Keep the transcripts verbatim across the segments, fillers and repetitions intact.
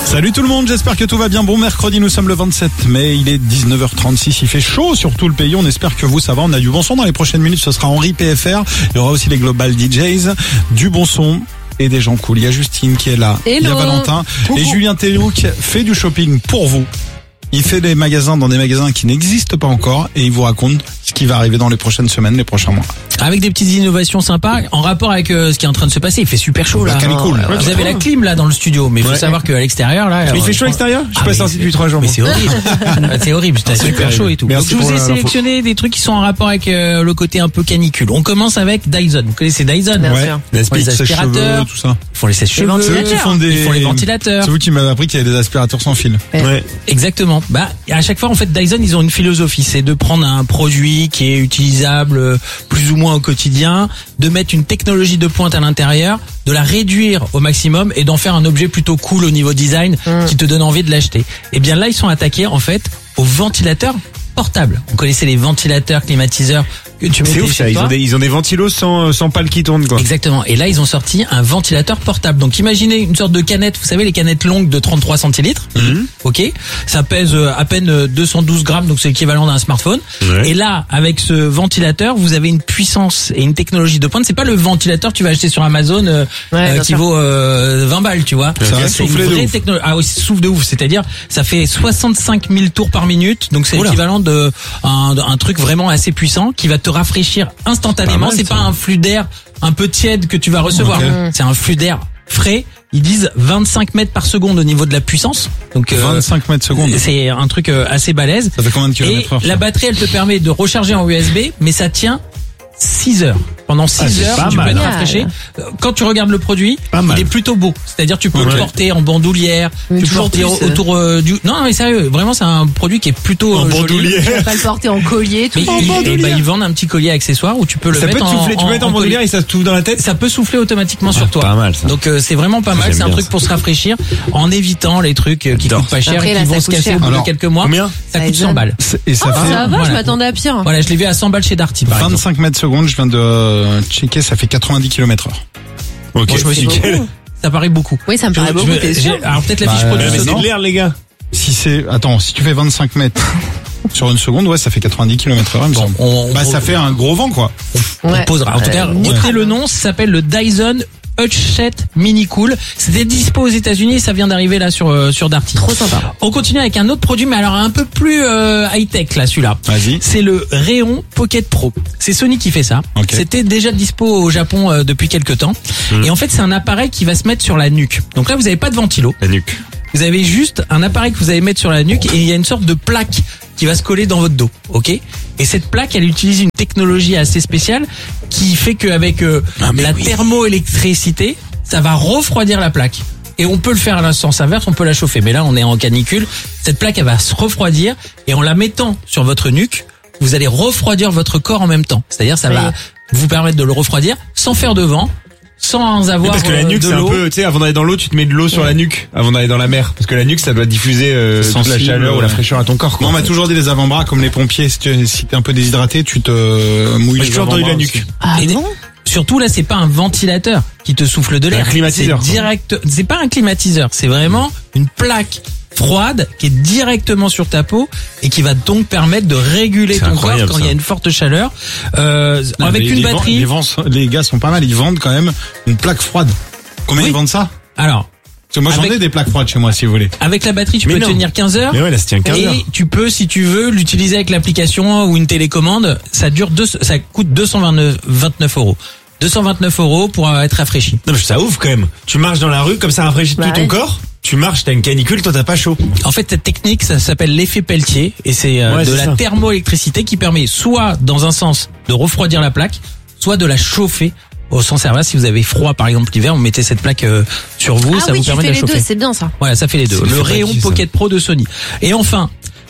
Salut tout le monde, j'espère que tout va bien. Bon mercredi, nous sommes le vingt-sept mai, il est dix-neuf heures trente-six, il fait chaud sur tout le pays. On espère que vous, ça va, on a du bon son dans les prochaines minutes. Ce sera Henri P F R, il y aura aussi les Global D Js, du bon son et des gens cool. Il y a Justine qui est là, Hello. il y a Valentin Coucou. et Julien Théroux qui fait du shopping pour vous. Il fait des magasins dans des magasins qui n'existent pas encore et il vous raconte ce qui va arriver dans les prochaines semaines, les prochains mois. Avec des petites innovations sympas en rapport avec euh, ce qui est en train de se passer. Il fait super chaud là. Bah, cool. Euh, Vous avez la clim là dans le studio, mais il faut Ouais. savoir qu'à l'extérieur là. Il euh, fait chaud à l'extérieur? Je suis Ah, pas mais sorti c'est- depuis trois jours. Mais moi. c'est horrible. c'est horrible, c'est super chaud et tout. Merci Donc je vous pour ai la- l'info. sélectionné des trucs qui sont en rapport avec euh, le côté un peu canicule. On commence avec Dyson. Vous connaissez Dyson? Bien Ouais. sûr. Ils font les Sèche-cheveux, aspirateurs, tout ça. ils font les sèche-cheveux, ventilateurs. Ils font des- ils font les ventilateurs. C'est vous qui m'avez appris qu'il y avait des aspirateurs sans fil. Ouais. Exactement. Bah, à chaque fois, en fait, Dyson, ils ont une philosophie, c'est de prendre un produit qui est utilisable euh, plus ou moins au quotidien, de mettre une technologie de pointe à l'intérieur, de la réduire au maximum et d'en faire un objet plutôt cool au niveau design Mm. qui te donne envie de l'acheter. Et bien là, ils sont attaqués en fait aux ventilateurs portables. On connaissait les ventilateurs climatiseurs que tu C'est mettais ouf chez ça, ils toi. ont des, ils ont des ventilos sans, sans pales qui tournent quoi. Exactement. Et là, ils ont sorti un ventilateur portable. Donc, imaginez une sorte de canette. Vous savez, les canettes longues de trente-trois centilitres. Mhm. Ok. Ça pèse euh, à peine euh, deux cent douze grammes. Donc, c'est l'équivalent d'un smartphone. Ouais. Et là, avec ce ventilateur, vous avez une puissance et une technologie de pointe. C'est pas le ventilateur que tu vas acheter sur Amazon euh, Ouais, euh, bien qui sûr. vaut euh, vingt balles, tu vois. Ça va C'est une souffler de vraie ouf. techno- Ah oui, ça souffle de ouf. C'est-à-dire, ça fait soixante-cinq mille tours par minute. Donc, c'est Oula. l'équivalent de un, un truc vraiment assez puissant qui va te rafraîchir instantanément. Pas mal, C'est ça. pas un flux d'air un peu tiède que tu vas recevoir. Ok. C'est un flux d'air frais. Ils disent vingt-cinq mètres par seconde au niveau de la puissance. Donc, euh, vingt-cinq mètres secondes. c'est un truc euh, assez balèze. Ça fait combien de Et kilomètres heure? la batterie, elle te permet de recharger en U S B, mais ça tient six heures. Pendant six Ah, c'est heures, pas tu peux mal. être rafraîchi. Quand tu regardes le produit, Pas mal. il est plutôt beau. C'est-à-dire, tu peux le Ouais. porter en bandoulière, Mais tu peux toujours le porter plus, euh. autour euh, du... Non, mais sérieux, vraiment, c'est un produit qui est plutôt En euh, joli. bandoulière. Tu vas pas le porter en collier, tout. Mais ils, eh ben, ils vendent un petit collier accessoire où tu peux le Ça mettre peut te en, souffler, tu peux mettre en collier. bandoulière et ça se touche dans la tête. Ça peut souffler automatiquement sur toi. Pas mal ça. Donc euh, c'est vraiment pas mal, J'aime c'est un bien truc ça. pour se rafraîchir en évitant les trucs euh, qui J'adore. coûtent pas cher Après, et là, qui ça vont se coûte casser cher. au bout de Alors, quelques mois. combien Ça coûte Dyson. cent balles. C'est- Et ça Ah, fait ça va, voilà. je m'attendais à pire. Voilà, je l'ai vu à cent balles chez Darty par exemple. vingt-cinq mètres secondes, je viens de euh, checker, ça fait quatre-vingt-dix kilomètres heure. Ok, Moi, je me suis dit, nickel. ça paraît beaucoup. Oui, ça me paraît Je- beaucoup, je- t'es j'ai- sûr? Alors peut-être la fiche Bah, produit euh, Mais c'est sonore. de l'air les gars. Si c'est, attends, si tu fais vingt-cinq mètres sur une secounde, ouais, ça fait quatre-vingt-dix kilomètres heure, il me Bon, semble. on, Bah, on- ça fait un gros vent, quoi. on Ouais. posera. En tout cas, Euh, retenez nickel. le nom, ça s'appelle le Dyson Hutchset Mini Cool. C'était dispo aux États-Unis et ça vient d'arriver là sur euh, sur Darty. Trop sympa. On continue avec un autre produit, mais alors un peu plus euh, high-tech là, celui-là. Vas-y. C'est le Rayon Pocket Pro. C'est Sony qui fait ça. Ok. C'était déjà dispo au Japon euh, depuis quelques temps. Et en fait, c'est un appareil qui va se mettre sur la nuque. Donc là, vous n'avez pas de ventilo. La nuque. Vous avez juste un appareil que vous allez mettre sur la nuque et il y a une sorte de plaque qui va se coller dans votre dos, ok? Et cette plaque, elle utilise une technologie assez spéciale qui fait qu'avec euh, la thermoélectricité, ça va refroidir la plaque. Et on peut le faire à l'instance inverse, on peut la chauffer. Mais là, on est en canicule. Cette plaque, elle va se refroidir et en la mettant sur votre nuque, vous allez refroidir votre corps en même temps. C'est-à-dire, ça Oui. va vous permettre de le refroidir sans faire de vent, sans avoir Parce que la euh, nuque de c'est un l'eau. peu, tu sais, avant d'aller dans l'eau, tu te mets de l'eau sur la nuque avant d'aller dans la mer. Parce que la nuque ça doit diffuser euh, toute la Sensible, chaleur ou la ouais. fraîcheur à ton corps. Moi, Quoi. on m'a toujours dit les avant-bras, comme les pompiers, si tu si t'es un peu déshydraté, tu te mouilles Moi, les j'ai toujours entendu avant-bras la aussi. nuque. Ah Et bon? Surtout là, c'est pas un ventilateur qui te souffle de l'air. Un climatiseur, C'est quoi. direct. C'est pas un climatiseur. C'est vraiment une plaque froide qui est directement sur ta peau et qui va donc permettre de réguler C'est ton corps incroyable, quand il y a ça. une forte chaleur. Euh, Non, avec mais une les vents- batterie. les, vents sont- les gars sont pas mal, ils vendent quand même une plaque froide. Combien Oui. ils vendent ça? Alors, Parce que moi, j'en Avec- ai des plaques froides chez moi, si vous voulez. avec la batterie, tu Mais peux non. tenir quinze heures. Mais ouais, là ça tient quinze heures. Et tu peux, si tu veux, l'utiliser avec l'application ou une télécommande. Ça dure deux, ça coûte deux cent vingt-neuf euros. deux cent vingt-neuf euros pour euh, être rafraîchi. Non mais ça ouvre quand même. Tu marches dans la rue comme ça rafraîchit Bah tout ton ouais. corps. Tu marches, t'as une canicule, toi t'as pas chaud. En fait, cette technique, ça s'appelle l'effet Pelletier et c'est euh, Ouais, de c'est la ça. thermoélectricité qui permet soit, dans un sens, de refroidir la plaque, soit de la chauffer au sens inverse. Si vous avez froid, par exemple, l'hiver, vous mettez cette plaque euh, sur vous, Ah ça oui, vous tu permet fais de la les deux, chauffer. c'est bien ça. Voilà, ça fait les deux. C'est Le fait Rayon qui, ça Pocket Pro de Sony. Et enfin,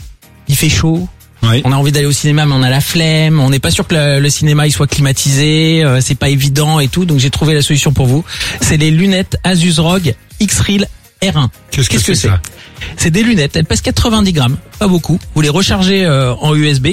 il fait chaud. Oui. On a envie d'aller au cinéma, mais on a la flemme. On n'est pas sûr que le, le cinéma il soit climatisé. euh, c'est pas évident et tout. Donc j'ai trouvé la solution pour vous. C'est les lunettes Asus ROG X-Reel R un. Qu'est-ce que Qu'est-ce que c'est c'est ça C'est des lunettes. Elles pèsent quatre-vingt-dix grammes, pas beaucoup. Vous les rechargez euh, en U S B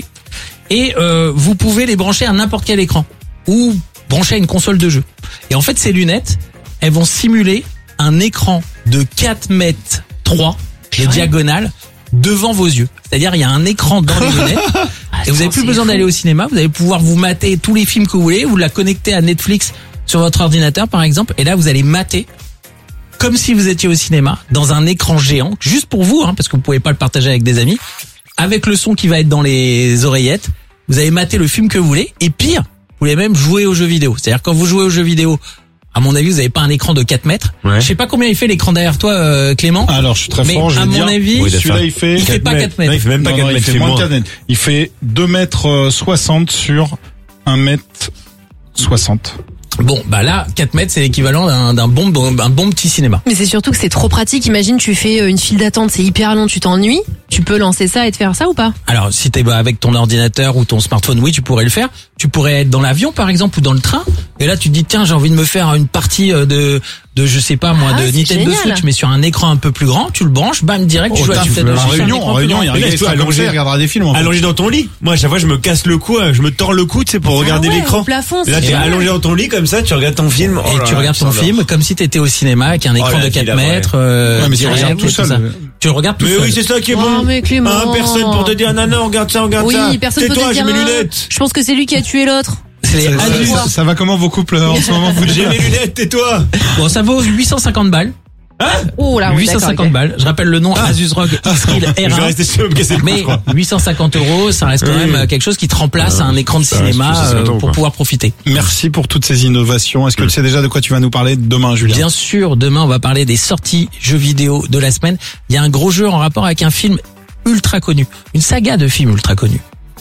et euh, vous pouvez les brancher à n'importe quel écran ou brancher à une console de jeu. Et en fait, ces lunettes, elles vont simuler un écran de quatre mètres trois de diagonale devant vos yeux. C'est-à-dire il y a un écran dans les lunettes et vous avez plus besoin d'aller au cinéma, vous allez pouvoir vous mater tous les films que vous voulez, vous la connectez à Netflix sur votre ordinateur par exemple et là vous allez mater comme si vous étiez au cinéma dans un écran géant juste pour vous hein, parce que vous pouvez pas le partager avec des amis avec le son qui va être dans les oreillettes. Vous allez mater le film que vous voulez et pire, vous pouvez même jouer aux jeux vidéo. C'est-à-dire quand vous jouez aux jeux vidéo, à mon avis, vous n'avez pas un écran de quatre mètres. Ouais. Je sais pas combien il fait l'écran derrière toi, euh, Clément. Alors, je suis très mais fort, je à vais mon dire. avis, Oui, celui-là, il fait, il fait pas quatre mètres. Non, il fait même pas non, quatre non, mètres. il fait moins de quatre mètres. Il fait deux mètres soixante sur un mètre soixante. Bon, bah là, quatre mètres, c'est l'équivalent d'un, d'un bon, d'un bon petit cinéma. Mais c'est surtout que c'est trop pratique. Imagine, tu fais une file d'attente, c'est hyper long, tu t'ennuies. Tu peux lancer ça et te faire ça ou pas? Alors, si t'es bah, avec ton ordinateur ou ton smartphone, oui, tu pourrais le faire. Tu pourrais être dans l'avion, par exemple, ou dans le train. Et là, tu te dis, tiens, j'ai envie de me faire une partie de, de, je sais pas, moi, Ah, de c'est Nintendo génial. Switch, mais sur un écran un peu plus grand. Tu le branches, bam, direct, tu Oh, joues à taf, Nintendo en Switch. sur un réunion, écran en plus réunion, grand. il y a Mais là, un je dois gars allonger- il regardera des films, en fait. Allongé dans ton lit. Moi, à chaque fois, je me casse le cou, je me tords le cou, tu sais, pour regarder Ah ouais, l'écran. au plafond, Là, c'est t'es génial. allongé dans ton lit, comme ça, tu regardes ton film. Oh Et là tu là, regardes ton j'adore. film comme si t'étais au cinéma avec un écran Oh là, de il quatre a vrai. mètres. Euh, Ouais, mais tu direct regardes tout et seul. ça. Tu le regardes tout Mais seul. oui, c'est ça qui est Oh, bon. mais Clément. Hein, personne pour te dire, non, non, regarde ça, regarde Oui, ça. personne peut Tais-toi, te j'ai dire. mes ah, lunettes. Je pense que c'est lui qui a tué l'autre. C'est les Ça, Asus. ça, ça va comment vos couples en ce moment vous J'ai mes lunettes, tais-toi. Bon, ça vaut huit cent cinquante balles. Oh là, oui, huit cent cinquante d'accord, ok. balles. Je rappelle le nom Asus R O G X-Real Je vais R un. rester sûr de me casser le cou, je Mais crois. huit cent cinquante euros, ça reste quand Oui. même quelque chose qui te remplace à un écran de ça reste cinéma huit cent cinquante euh, euros, pour quoi. pouvoir profiter. Merci pour toutes ces innovations. Est-ce que tu sais déjà de quoi tu vas nous parler demain, Julien? Bien sûr, demain on va parler des sorties jeux vidéo de la semaine. Il y a un gros jeu en rapport avec un film ultra connu, une saga de films ultra connus.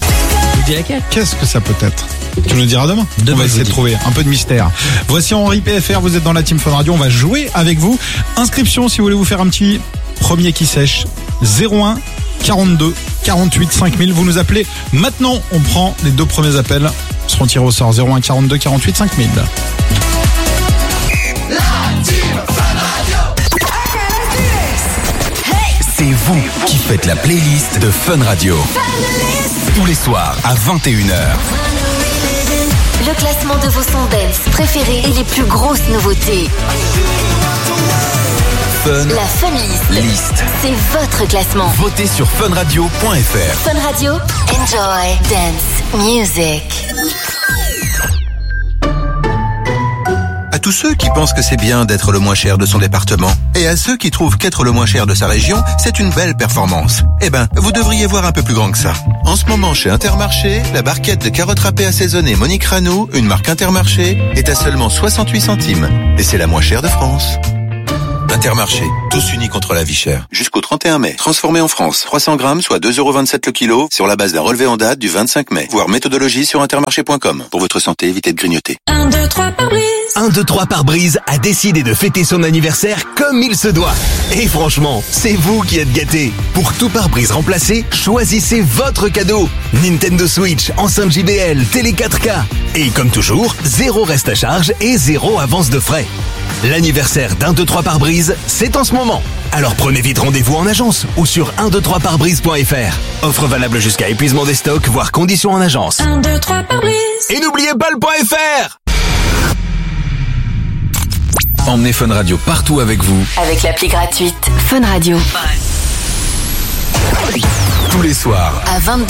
Je vous dis laquelle? Qu'est-ce que ça peut être? Tu nous le diras demain. Demain, on va je essayer vous de dis. trouver un peu de mystère. Voici Henri P F R, vous êtes dans la Team Fun Radio, on va jouer avec vous. Inscription si vous voulez vous faire un petit premier qui sèche. zéro un quarante-deux quarante-huit cinq mille. Vous nous appelez maintenant, on prend les deux premiers appels. Ils seront tirés au sort. zéro un quarante-deux quarante-huit cinq mille. C'est vous qui faites la playlist de Fun Radio. Tous les soirs à vingt et une heures. Le classement de vos sons dance préférés et les plus grosses nouveautés. Fun La Fun List. List. C'est votre classement. Votez sur funradio point f r. Fun Radio. Enjoy dance music. À tous ceux qui pensent que c'est bien d'être le moins cher de son département, et à ceux qui trouvent qu'être le moins cher de sa région, c'est une belle performance. Eh ben, vous devriez voir un peu plus grand que ça. En ce moment, chez Intermarché, la barquette de carottes râpées assaisonnées Monique Ranou, une marque Intermarché, est à seulement soixante-huit centimes. Et c'est la moins chère de France. Intermarché, tous unis contre la vie chère. Jusqu'au trente et un mai. Transformé en France, trois cents grammes, soit deux euros vingt-sept le kilo, sur la base d'un relevé en date du vingt-cinq mai. Voir méthodologie sur intermarché point com. Pour votre santé, évitez de grignoter. un, deux, trois par brise. un, deux, trois pare-brise a décidé de fêter son anniversaire comme il se doit. Et franchement, c'est vous qui êtes gâtés. Pour tout pare-brise remplacé, choisissez votre cadeau. Nintendo Switch, enceinte J B L, télé quatre K. Et comme toujours, zéro reste à charge et zéro avance de frais. L'anniversaire d'un, deux, trois pare-brise, c'est en ce moment. Alors prenez vite rendez-vous en agence ou sur un, deux, trois pare brise point f r. Offre valable jusqu'à épuisement des stocks, voire conditions en agence. un, deux, trois par brise. Et n'oubliez pas le .fr. Emmenez Fun Radio partout avec vous, Avec l'appli gratuite Fun Radio. tous les soirs. À vingt-deux